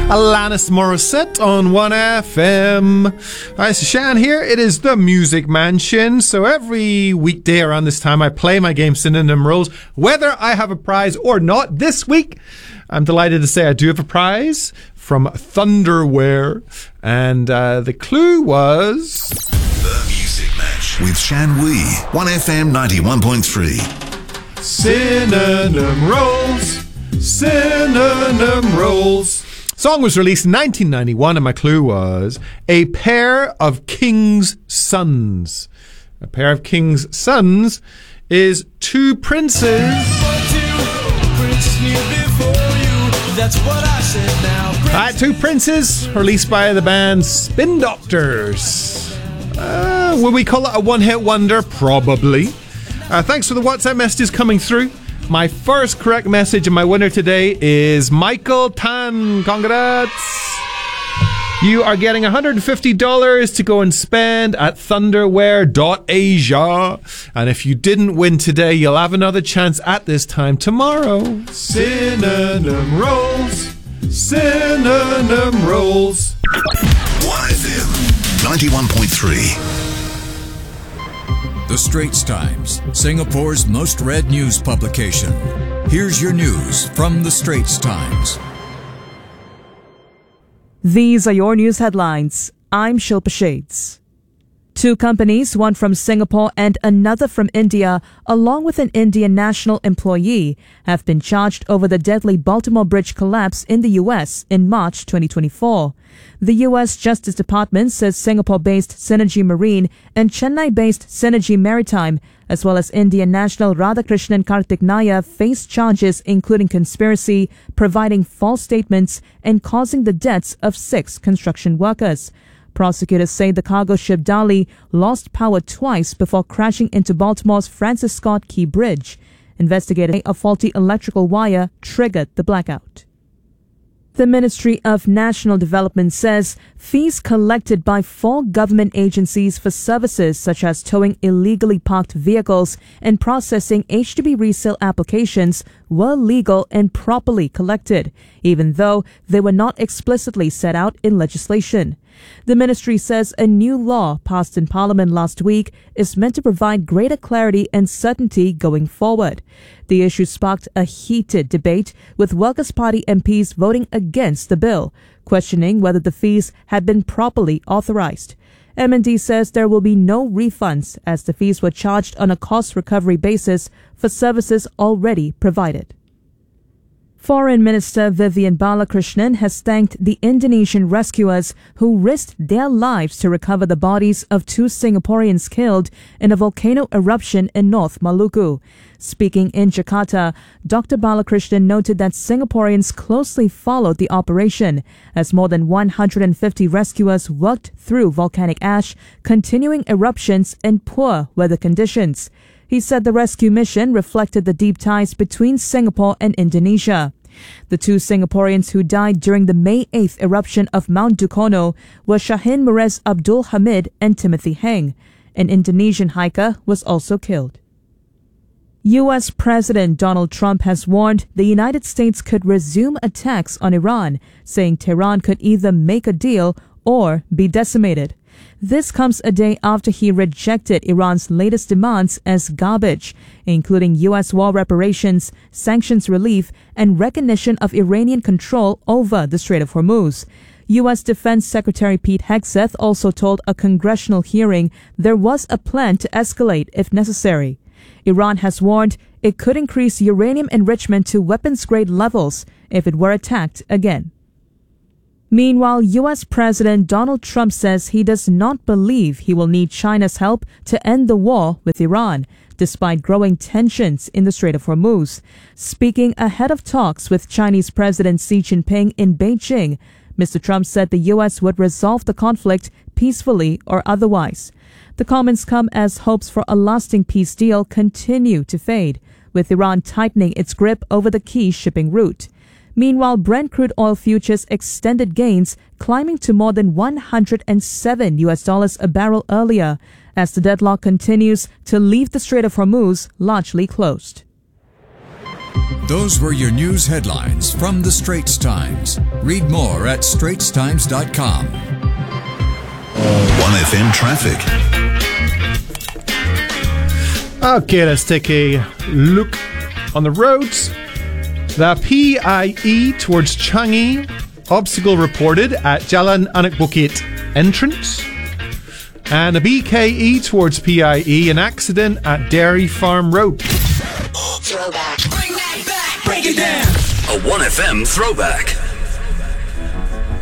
Alanis Morissette on 1FM. Hi, it's Shan here. It is the Music Mansion. So every weekday around this time, I play my game Synonym Rolls, whether I have a prize or not. This week, I'm delighted to say I do have a prize from Thunderwear. And the clue was... The Music Match with Shan Wee, 1FM 91.3. Synonym Rolls. Synonym Rolls. Song was released in 1991 and my clue was A Pair of King's Sons. A Pair of King's Sons is Two Princes. Two Princes, released by the band Spin Doctors. Will we call it a one-hit wonder? Probably. Thanks for the WhatsApp messages coming through. My first correct message and my winner today is Michael Tan. Congrats! You are getting $150 to go and spend at thunderwear.asia. And if you didn't win today, you'll have another chance at this time tomorrow. Synonym Rolls. Synonym Rolls. 1FM 91.3. The Straits Times, Singapore's most read news publication. Here's your news from The Straits Times. These are your news headlines. I'm Shilpa Shades. Two companies, one from Singapore and another from India, along with an Indian national employee, have been charged over the deadly Baltimore Bridge collapse in the U.S. in March 2024. The U.S. Justice Department says Singapore-based Synergy Marine and Chennai-based Synergy Maritime, as well as Indian national Radhakrishnan Karthik face charges including conspiracy, providing false statements, and causing the deaths of 6 construction workers. Prosecutors say the cargo ship Dali lost power twice before crashing into Baltimore's Francis Scott Key Bridge. Investigators say a faulty electrical wire triggered the blackout. The Ministry of National Development says fees collected by 4 government agencies for services such as towing illegally parked vehicles and processing HDB resale applications were legal and properly collected, even though they were not explicitly set out in legislation. The ministry says a new law passed in Parliament last week is meant to provide greater clarity and certainty going forward. The issue sparked a heated debate, with Workers' Party MPs voting against the bill, questioning whether the fees had been properly authorized. MND says there will be no refunds as the fees were charged on a cost recovery basis for services already provided. Foreign Minister Vivian Balakrishnan has thanked the Indonesian rescuers who risked their lives to recover the bodies of 2 Singaporeans killed in a volcano eruption in North Maluku. Speaking in Jakarta, Dr. Balakrishnan noted that Singaporeans closely followed the operation as more than 150 rescuers worked through volcanic ash, continuing eruptions and poor weather conditions. He said the rescue mission reflected the deep ties between Singapore and Indonesia. The 2 Singaporeans who died during the May 8th eruption of Mount Dukono were Shahin Murez Abdul Hamid and Timothy Heng. An Indonesian hiker was also killed. U.S. President Donald Trump has warned the United States could resume attacks on Iran, saying Tehran could either make a deal or be decimated. This comes a day after he rejected Iran's latest demands as garbage, including U.S. war reparations, sanctions relief, and recognition of Iranian control over the Strait of Hormuz. U.S. Defense Secretary Pete Hegseth also told a congressional hearing there was a plan to escalate if necessary. Iran has warned it could increase uranium enrichment to weapons-grade levels if it were attacked again. Meanwhile, U.S. President Donald Trump says he does not believe he will need China's help to end the war with Iran, despite growing tensions in the Strait of Hormuz. Speaking ahead of talks with Chinese President Xi Jinping in Beijing, Mr. Trump said the U.S. would resolve the conflict peacefully or otherwise. The comments come as hopes for a lasting peace deal continue to fade, with Iran tightening its grip over the key shipping route. Meanwhile, Brent crude oil futures extended gains, climbing to more than $107 a barrel earlier, as the deadlock continues to leave the Strait of Hormuz largely closed. Those were your news headlines from the Straits Times. Read more at straitstimes.com. 1FM traffic. Okay, let's take a look on the roads. The PIE towards Changi, obstacle reported at Jalan Anak Bukit entrance. And a BKE towards PIE, an accident at Dairy Farm Road. Throwback. Bring that back. Break it down. A 1FM throwback.